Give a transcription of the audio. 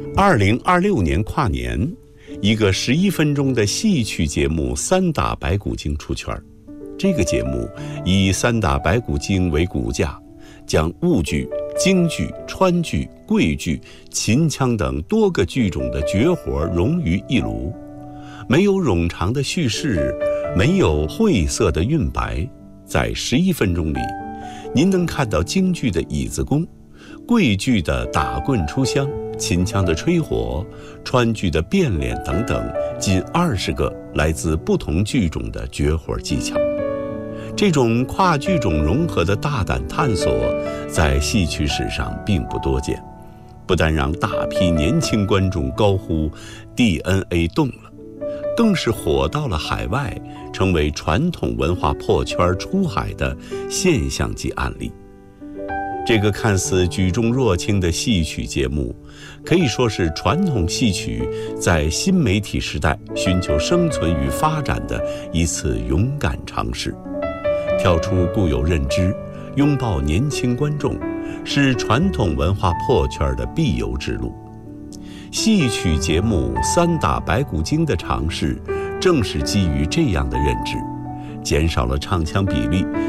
2026年跨年，一个11分钟的戏曲节目《三打白骨精》出圈。这个节目以三打白骨精为骨架，将婺剧、京剧、川剧、桂剧、秦腔等多个剧种的绝活融于一炉，没有冗长的叙事，没有晦涩的韵白，在11分钟里，您能看到京剧的椅子功，桂剧的打棍出香，秦腔的吹火，川剧的变脸等等，近20个来自不同剧种的绝活技巧。这种跨剧种融合的大胆探索，在戏曲史上并不多见，不但让大批年轻观众高呼 DNA 动了，更是火到了海外，成为传统文化破圈出海的现象级案例。这个看似举重若轻的戏曲节目，可以说是传统戏曲在新媒体时代寻求生存与发展的一次勇敢尝试。跳出固有认知，拥抱年轻观众，是传统文化破圈的必由之路。戏曲节目《三打白骨精》的尝试，正是基于这样的认知，减少了唱腔比例，